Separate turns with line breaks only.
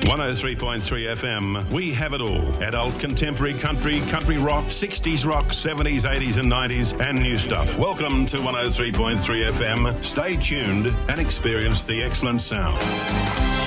103.3 FM. We have it all. Adult, contemporary, country, country rock, 60s rock, 70s, 80s and 90s, and new stuff. Welcome to 103.3 FM. Stay tuned and experience the excellent sound.